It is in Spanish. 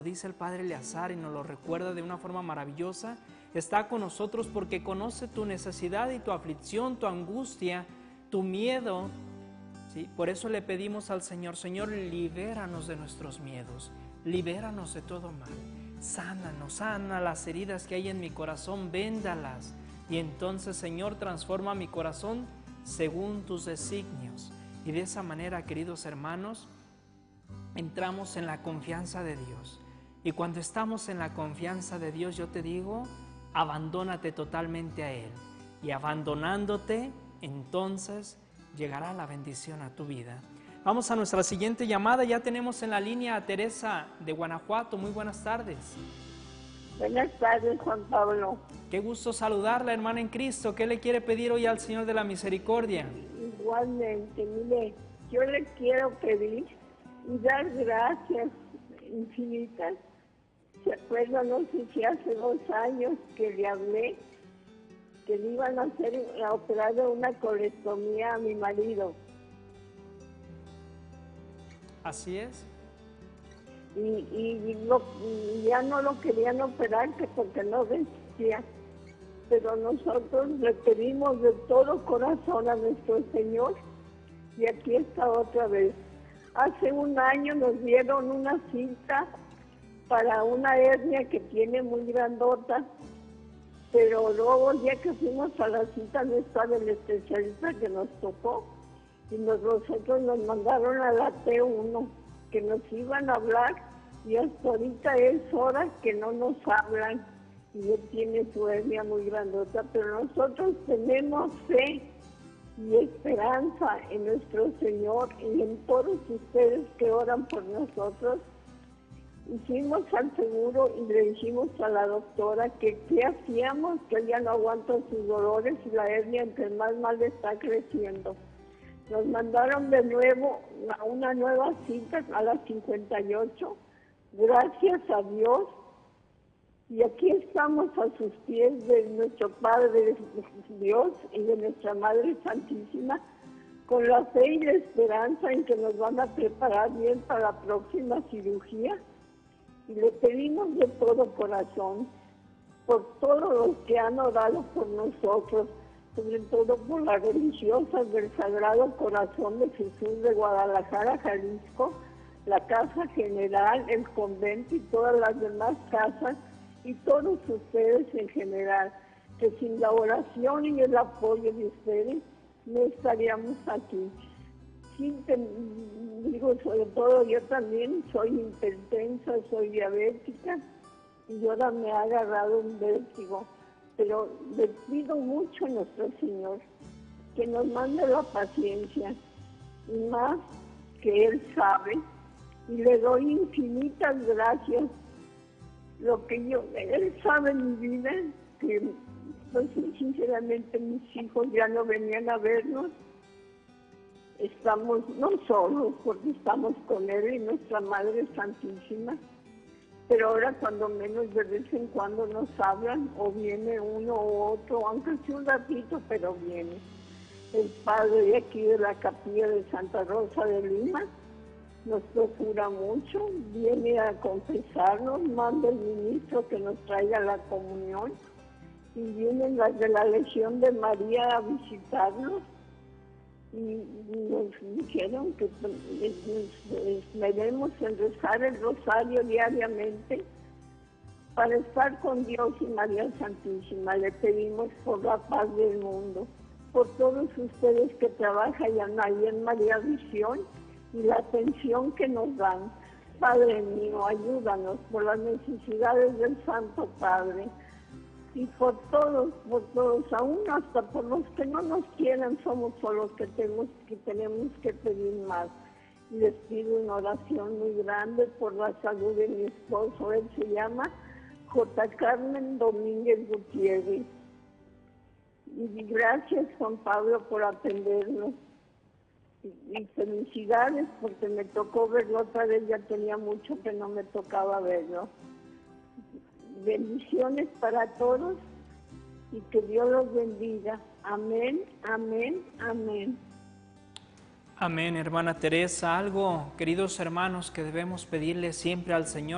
dice el Padre Eleazar y nos lo recuerda de una forma maravillosa, está con nosotros porque conoce tu necesidad y tu aflicción, tu angustia, tu miedo. ¿Sí? Por eso le pedimos al Señor, Señor, libéranos de nuestros miedos, libéranos de todo mal, sánanos, sana las heridas que hay en mi corazón, véndalas. Y entonces, Señor, transforma mi corazón según tus designios. Y de esa manera, queridos hermanos, entramos en la confianza de Dios. Y cuando estamos en la confianza de Dios, yo te digo, abandónate totalmente a Él. Y abandonándote, entonces llegará la bendición a tu vida. Vamos a nuestra siguiente llamada. Ya tenemos en la línea a Teresa de Guanajuato. Muy buenas tardes. Buenas tardes, Juan Pablo. Qué gusto saludarla, hermana en Cristo. ¿Qué le quiere pedir hoy al Señor de la Misericordia? Igualmente, mire, yo le quiero pedir y dar gracias infinitas. ¿Se acuerdan? No sé si hace 2 años que le hablé, que le iban a operar de una colestomía a mi marido. Así es. Y ya no lo querían operar que porque no resistía. Pero nosotros le pedimos de todo corazón a nuestro Señor y aquí está otra vez. Hace 1 año nos dieron una cita para una hernia que tiene muy grandota, pero luego ya que fuimos a la cita no estaba el especialista que nos tocó y nosotros nos mandaron a la T1 que nos iban a hablar y hasta ahorita es hora que no nos hablan y él tiene su hernia muy grandota, pero nosotros tenemos fe y esperanza en nuestro Señor y en todos ustedes que oran por nosotros. Hicimos al seguro y le dijimos a la doctora que qué hacíamos, que ella no aguanta sus dolores y la hernia entre más mal está creciendo. Nos mandaron de nuevo a una nueva cita a las 58, gracias a Dios. Y aquí estamos a sus pies de nuestro Padre Dios y de nuestra Madre Santísima, con la fe y la esperanza en que nos van a preparar bien para la próxima cirugía. Y le pedimos de todo corazón por todos los que han orado por nosotros, sobre todo por las religiosas del Sagrado Corazón de Jesús de Guadalajara, Jalisco, la Casa General, el convento y todas las demás casas, y todos ustedes en general, que sin la oración y el apoyo de ustedes no estaríamos aquí. Sí, digo, sobre todo yo también soy hipertensa, soy diabética y ahora me ha agarrado un vértigo, pero le pido mucho a nuestro Señor que nos mande la paciencia y más que Él sabe, y le doy infinitas gracias. Lo que Él sabe en mi vida, que pues sinceramente mis hijos ya no venían a vernos. Estamos no solos, porque estamos con Él y nuestra Madre Santísima, pero ahora cuando menos de vez en cuando nos hablan, o viene uno o otro, aunque sea un ratito, pero viene. El padre de aquí de la capilla de Santa Rosa de Lima nos procura mucho, viene a confesarnos, manda el ministro que nos traiga la comunión, y vienen las de la Legión de María a visitarnos, y nos dijeron que nos esmeremos en rezar el rosario diariamente para estar con Dios y María Santísima. Le pedimos por la paz del mundo, por todos ustedes que trabajan ahí en María Visión, y la atención que nos dan. Padre mío, ayúdanos por las necesidades del Santo Padre y por todos, aún hasta por los que no nos quieran, somos solo los que tenemos que pedir más. Y les pido una oración muy grande por la salud de mi esposo. Él se llama J. Carmen Domínguez Gutiérrez. Y gracias, Juan Pablo, por atendernos. Y felicidades porque me tocó verlo otra vez, ya tenía mucho que no me tocaba verlo. Bendiciones para todos y que Dios los bendiga. Amén, amén, amén. Amén, hermana Teresa. Algo, queridos hermanos, que debemos pedirle siempre al Señor